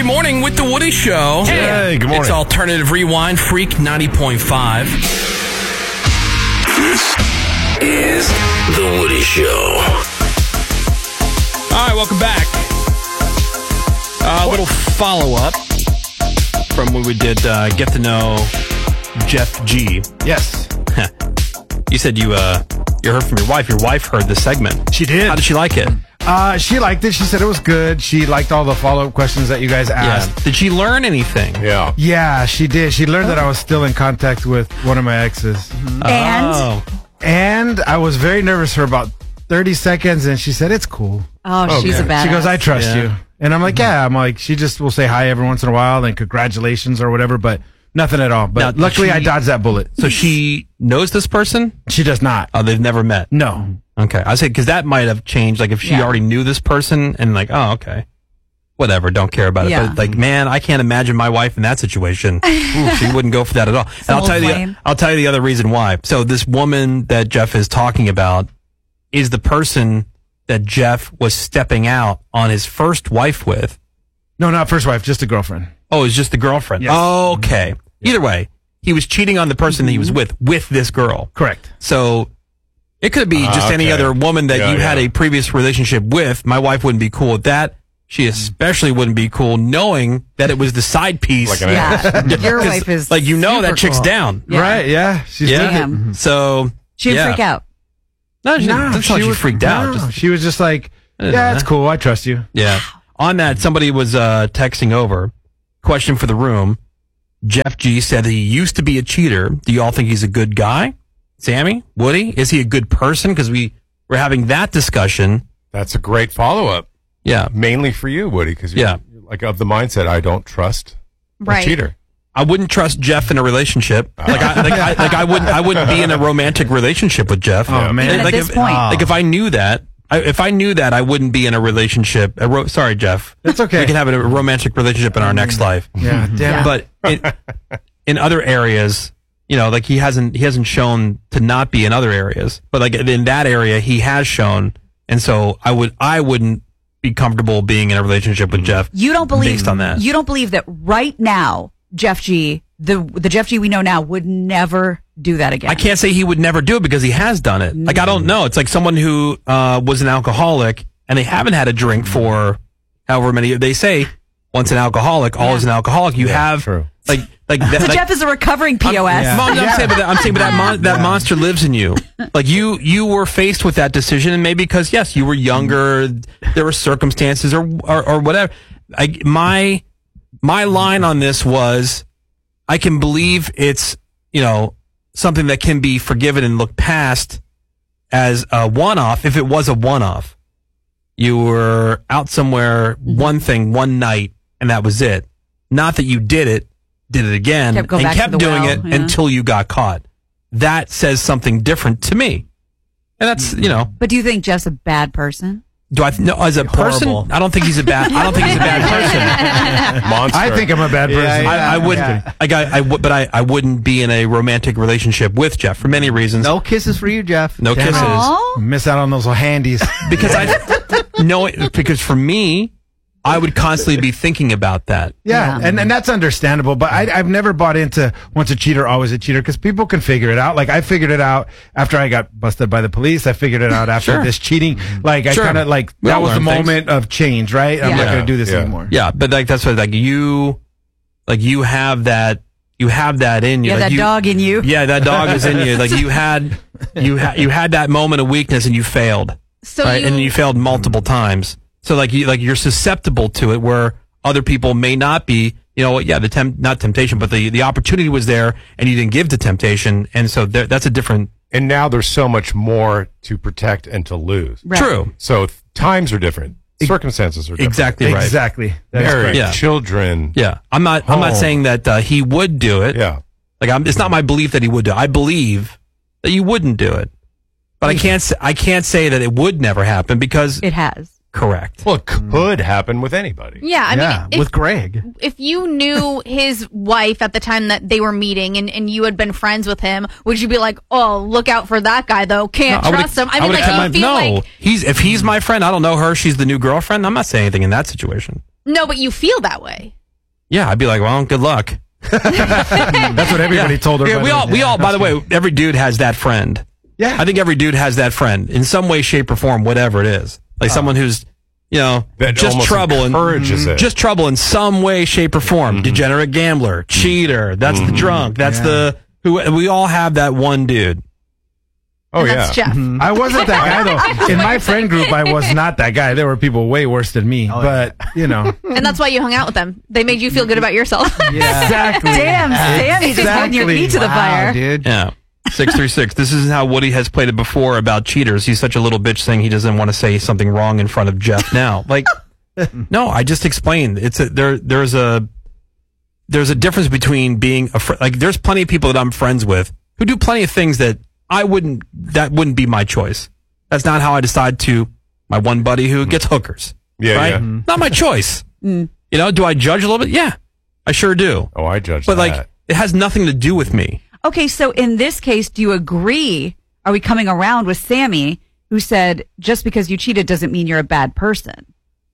Weekday morning with The Woody Show. Hey, good morning. It's Alternative Rewind, Freak 90.5. This is The Woody Show. All right, welcome back. A little follow-up from when we did Get to Know Jeff G. Yes. You said you heard from your wife. Your wife heard the segment. She did. How did she like it? She liked it. She said it was good. She liked all the follow-up questions that you guys asked. Did she learn anything? Yeah. Yeah, she did. She learned that I was still in contact with one of my exes. And I was very nervous for about 30 seconds, and she said, it's cool. Oh, she's a badass. She goes, I trust Yeah. you. And I'm like, yeah. I'm like, she just will say hi every once in a while and congratulations or whatever, but nothing at all. But Now, luckily, I dodged that bullet. So she knows this person? She does not. Oh, they've never met? No. Okay. I said, because that might have changed. Like, if she already knew this person and like, oh, okay. Whatever, don't care about it. Yeah. But like, man, I can't imagine my wife in that situation. Ooh, she wouldn't go for that at all. And I'll tell you the other reason why. So this woman that Jeff is talking about is the person that Jeff was stepping out on his first wife with. No, not first wife, just a girlfriend. Oh, it's just the girlfriend. Yes. Oh, okay. Either way, he was cheating on the person that he was with this girl. Correct. So it could be just any other woman that you had a previous relationship with. My wife wouldn't be cool with that. She especially wouldn't be cool knowing that it was the side piece. Like an ass. Your wife is like, you know, that super chick's cool. down. Yeah. Right, yeah. She's Damn. So She'd freak out. No, she was freaked out. No, she was just like, I didn't know yeah, it's that. cool. I trust you. Yeah. On that, somebody was texting over. Question for the room. Jeff G said that he used to be a cheater. Do you all think he's a good guy? Sammy? Woody? Is he a good person? Because we're having that discussion. That's a great follow-up. Yeah. Mainly for you, Woody, because you're like of the mindset, I don't trust a cheater. I wouldn't trust Jeff in a relationship. I wouldn't be in a romantic relationship with Jeff. Oh, man. Even at this point. Like if I knew that, I wouldn't be in a relationship. Sorry, Jeff. That's okay. We can have a romantic relationship in our next life. Yeah, damn it. But in other areas, you know, like he hasn't shown to not be in other areas. But like in that area, he has shown, and so I wouldn't be comfortable being in a relationship with Jeff. You don't believe based on that. You don't believe that right now, Jeff G, the Jeff G we know now, would never do that again. I can't say he would never do it because he has done it. Like, I don't know. It's like someone who was an alcoholic and they haven't had a drink for however many. They say once an alcoholic, always an alcoholic. You have true. So Jeff is a recovering POS. I'm saying, but that monster lives in you. Like you were faced with that decision, and maybe because yes, you were younger, there were circumstances or whatever. My line on this was, I can believe it's, you know, something that can be forgiven and looked past as a one-off. If it was a one-off, you were out somewhere, one thing, one night, and that was it. Not that you did it again, and kept doing it until you got caught. That says something different to me. And that's, you know. But do you think Jeff's a bad person? Do I know as a person? I don't think he's a bad. I don't think he's a bad person. Monster. I think I'm a bad person. I wouldn't. I wouldn't be in a romantic relationship with Jeff for many reasons. No kisses for you, Jeff. No kisses. Aww. Miss out on those little handies. Because for me, I would constantly be thinking about that. Yeah, and that's understandable. But I've never bought into once a cheater, always a cheater, because people can figure it out. Like, I figured it out after I got busted by the police. I figured it out after this cheating. Like, I kind of like, that was the moment of change, right? I'm not going to do this anymore. Yeah, but like, that's what, you have that in you. Yeah, like that dog in you. Yeah, that dog is in you. Like, you had that moment of weakness and you failed. So right? And you failed multiple times. So you're susceptible to it, where other people may not be. You know, not temptation, but the opportunity was there, and you didn't give to temptation, and so that's a different. And now there's so much more to protect and to lose. Right. True. So times are different, circumstances are different. Exactly right. Exactly. Marriage, children. Yeah, I'm not saying that he would do it. Yeah, it's not my belief that he would do it. I believe that you wouldn't do it, but I can't say that it would never happen because it has. Correct. Well, it could happen with anybody. Yeah, I mean, with Greg. If you knew his wife at the time that they were meeting and you had been friends with him, would you be like, oh, look out for that guy, though? Can't trust him. I mean, like, you feel like... if he's my friend, I don't know her, she's the new girlfriend, I'm not saying anything in that situation. No, but you feel that way. Yeah, I'd be like, well, good luck. That's what everybody told her. Yeah, we all. By the way, every dude has that friend. Yeah, I think every dude has that friend in some way, shape, or form, whatever it is. Like someone who's, that just trouble encourages it. Just trouble in some way, shape, or form. Degenerate gambler, cheater. That's the drunk. That's who. We all have that one dude. Oh, And yeah. that's Jeff. I wasn't that guy though. In my friend group, I was not that guy. There were people way worse than me. But And that's why you hung out with them. They made you feel good about yourself. exactly. Damn, Sammy, just holding your feet to the fire. dude. Yeah. 636. This is how Woody has played it before about cheaters. He's such a little bitch saying he doesn't want to say something wrong in front of Jeff now. Like, no, I just explained. There's a difference between being a friend. Like, there's plenty of people that I'm friends with who do plenty of things that that wouldn't be my choice. That's not how I decide to. My one buddy who gets hookers. Yeah, right? yeah. Not my choice. Do I judge a little bit? Yeah, I sure do. Oh, I judge But that. like, it has nothing to do with me. Okay, so in this case, do you agree? Are we coming around with Sammy, who said just because you cheated doesn't mean you're a bad person?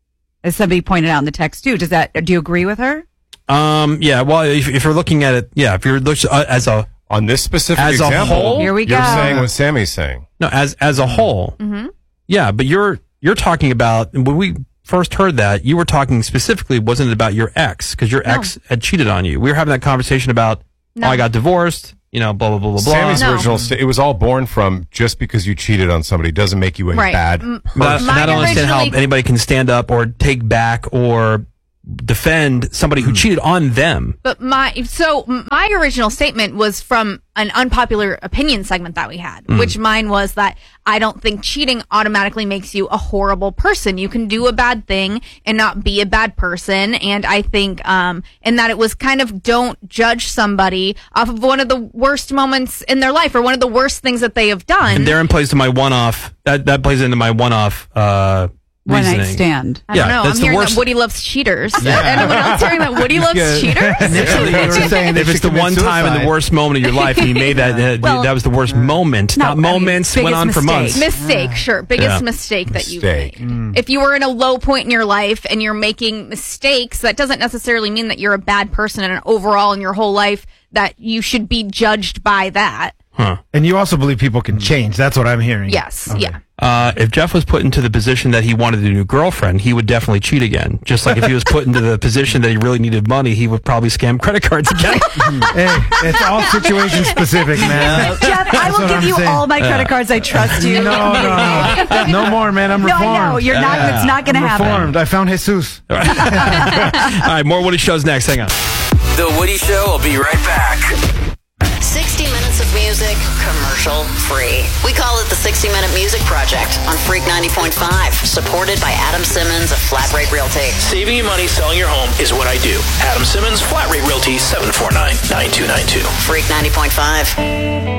As somebody pointed out in the text too. Do you agree with her? Yeah. Well, if you're looking at it, yeah. If you're looking on this specific as a example, whole, Here we go. you're saying what Sammy's saying. no, as a whole, yeah. But you're talking about when we first heard that, you were talking specifically, wasn't it about your ex, because your ex had cheated on you? We were having that conversation about, I got divorced, blah blah blah blah blah. Sammy's No. original it was all born from just because you cheated on somebody doesn't make you a Right. bad M- person. And I don't understand how originally- anybody can stand up or take back or defend somebody who cheated on them. But my original statement was from an unpopular opinion segment that we had, which mine was that I don't think cheating automatically makes you a horrible person. You can do a bad thing and not be a bad person. And I think, and that it was kind of don't judge somebody off of one of the worst moments in their life or one of the worst things that they have done. And therein plays to my one-off. That plays into my one-off. One night reasoning. stand. I don't know. that's I'm the hearing worst. that Woody loves cheaters. Anyone else hearing that Woody loves cheaters? Initially, you were saying If it's the one time in the worst moment of your life and you made that, Well, that was the worst moment. no, Not I mean, moments, went biggest on for mistake. months. Mistake, sure. Biggest Yeah. mistake that you've Mistake. made. If you were in a low point in your life and you're making mistakes, that doesn't necessarily mean that you're a bad person and overall in your whole life that you should be judged by that. And you also believe people can change. That's what I'm hearing. Yes, yeah. If Jeff was put into the position that he wanted a new girlfriend, he would definitely cheat again. Just like if he was put into the position that he really needed money, he would probably scam credit cards again. Hey, it's all situation specific, man. Jeff, I will what give I'm you saying. all my credit cards. I trust you. No more, man. I'm No, reformed. I know. You're not. It's not going to I'm happen. reformed. I found Jesus. All right, more Woody Shows next. Hang on. The Woody Show will be right back. 60 minutes of music, commercial free. We call it the 60-Minute Music Project on Freak 90.5, supported by Adam Simmons of Flat Rate Realty. Saving you money selling your home is what I do. Adam Simmons, Flat Rate Realty, 749-9292. Freak 90.5.